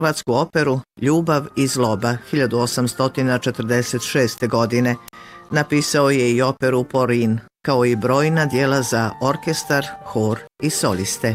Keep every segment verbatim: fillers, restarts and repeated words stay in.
hrvatsku operu Ljubav i zloba hiljadu osamsto četrdeset šeste. godine. Napisao je i operu Porin, kao i brojna djela za orkestar, hor i soliste.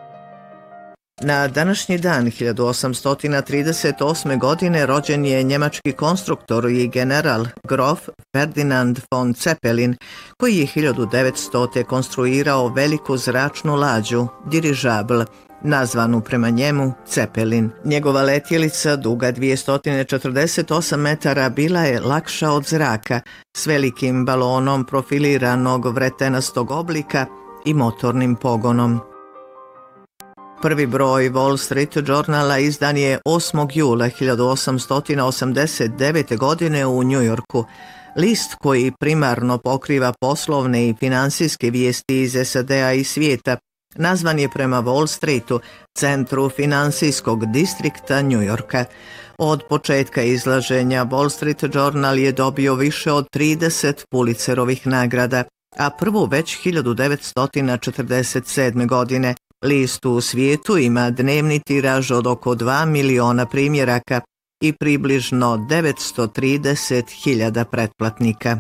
Na današnji dan hiljadu osamsto trideset osme. godine rođen je njemački konstruktor i general grof Ferdinand von Zeppelin, koji je hiljadu devetstote. konstruirao veliku zračnu lađu, dirižabl, nazvanu prema njemu Zeppelin. Njegova letjelica, duga dvjesto četrdeset osam metara, bila je lakša od zraka, s velikim balonom profiliranog vretenastog oblika i motornim pogonom. Prvi broj Wall Street Journala izdan je osmog jula hiljadu osamsto osamdeset devete. godine u New Yorku. List koji primarno pokriva poslovne i finansijske vijesti iz S A D-a i svijeta, nazvan je prema Wall Streetu, centru finansijskog distrikta New Yorka. Od početka izlaženja Wall Street Journal je dobio više od trideset Pulitzerovih nagrada, a prvu već hiljadu devetsto četrdeset sedme. godine. List u svijetu ima dnevni tiraž od oko dva miliona primjeraka i približno devetsto trideset hiljada pretplatnika.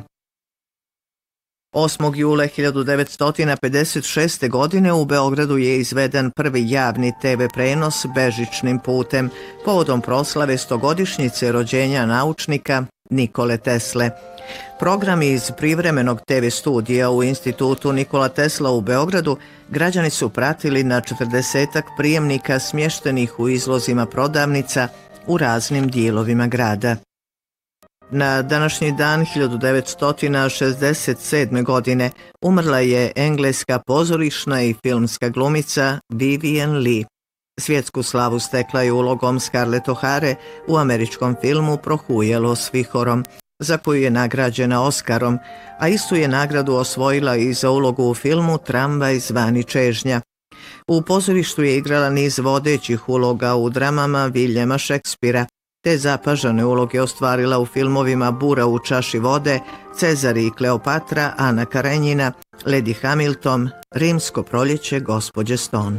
osmog jula hiljadu devetsto pedeset šeste. godine u Beogradu je izveden prvi javni T V prenos bežičnim putem povodom proslave stogodišnjice rođenja naučnika Nikole Tesle. Programi iz privremenog T V studija u Institutu Nikola Tesla u Beogradu građani su pratili na četrdesetak prijemnika smještenih u izlozima prodavnica u raznim dijelovima grada. Na današnji dan hiljadu devetsto šezdeset sedme. godine umrla je engleska pozorišna i filmska glumica Vivien Leigh. Svjetsku slavu stekla je ulogom Scarlett O'Hare u američkom filmu Prohujelo s vihorom, za koju je nagrađena Oskarom, a istu je nagradu osvojila i za ulogu u filmu Tramvaj zvani čežnja. U pozorištu je igrala niz vodećih uloga u dramama Viljema Šekspira, te zapažane uloge ostvarila u filmovima Bura u čaši vode, Cezar i Kleopatra, Ana Karenjina, Lady Hamilton, Rimsko proljeće gospođe Stone.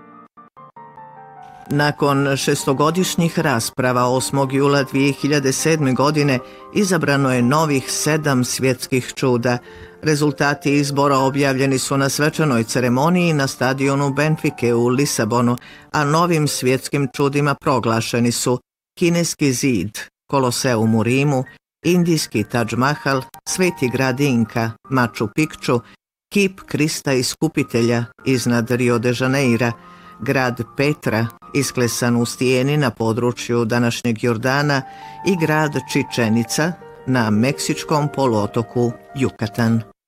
Nakon šestogodišnjih rasprava osmog jula dvije hiljade sedme. godine izabrano je novih sedam svjetskih čuda. Rezultati izbora objavljeni su na svečanoj ceremoniji na stadionu Benfike u Lisabonu, a novim svjetskim čudima proglašeni su Kineski zid, Koloseum u Rimu, Indijski Taj Mahal, Sveti grad Inka, Machu Picchu, kip Krista Iskupitelja iznad Rio de Janeira, grad Petra, isklesan u stijeni na području današnjeg Jordana, i grad Čičenica na meksičkom poluotoku Yucatan.